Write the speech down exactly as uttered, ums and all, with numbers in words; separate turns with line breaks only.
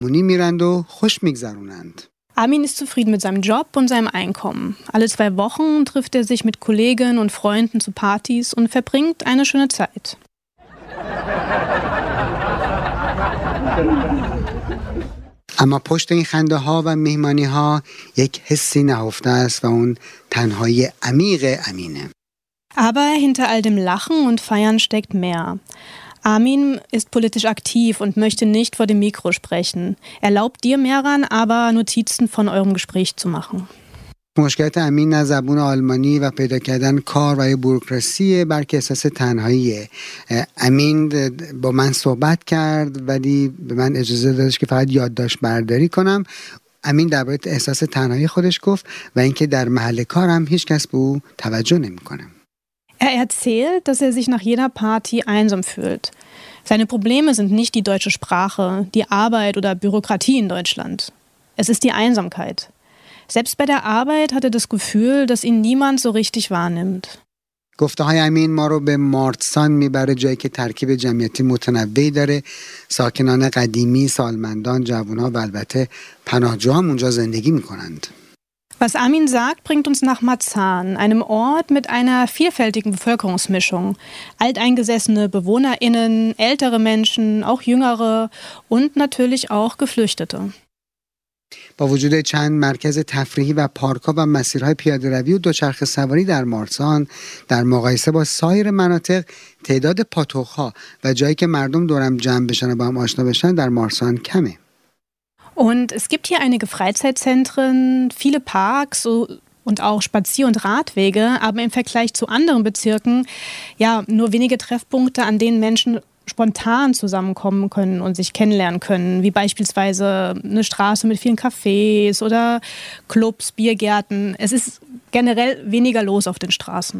مونی میرند و خوش میگذرونند.
Armin ist zufrieden mit seinem Job und seinem Einkommen. Alle zwei Wochen trifft er sich mit Kolleginnen und Freunden zu Partys und verbringt eine schöne Zeit.
اما پشت این خنده ها و مهمانی ها یک حسی نهفته است و اون تنهایی عمیق امینه.
Aber hinter all dem Lachen und Feiern steckt mehr. Armin ist politisch aktiv und möchte nicht vor dem Mikro sprechen. Erlaubt dir, Mehran, aber Notizen von eurem Gespräch zu machen.
مشکلات امین نه زبون آلمانی و پیدا کردن کار و بوروکراسی، بلکه احساس تنهاییه. امین با من صحبت کرد ولی به من اجازه دادش که فقط یادداشت برداری کنم. امین درباره احساس تنهایی خودش گفت و اینکه در محل کارم هیچ کس به او توجه نمیکنه.
Er erzählt, dass er sich nach jeder Party einsam fühlt. Seine Probleme sind nicht die deutsche Sprache, die Arbeit oder Bürokratie in Deutschland. Es ist die Einsamkeit. Selbst bei der Arbeit hat er das Gefühl, dass ihn niemand so richtig wahrnimmt.
گفته های امین ما رو به مارتسان میبره، جایی که ترکیب جمعیتی متنوعی داره. ساکنان قدیمی، سالمندان، جوانها و البته پناهجویان اونجا زندگی میکنند.
Was Armin sagt, bringt uns nach Marzahn, einem Ort mit einer vielfältigen Bevölkerungsmischung. Alteingesessene BewohnerInnen, ältere Menschen, auch jüngere und natürlich auch Geflüchtete.
با وجود چند مرکز تفریحی و پارک‌ها و مسیرهای پیاده‌روی و دوچرخه سواری در مارسان، در مقایسه با سایر مناطق تعداد پاتوق‌ها و جایی که مردم دورم جمع بشن و با هم آشنا بشن در مارسان کمه.
Und es gibt hier einige Freizeitzentren, viele Parks und auch Spazier- und Radwege, aber im Vergleich zu anderen Bezirken ja nur wenige Treffpunkte, an denen Menschen spontan zusammenkommen können und sich kennenlernen können, wie beispielsweise eine Straße mit vielen Cafés oder Clubs, Biergärten. Es ist generell weniger los auf den Straßen.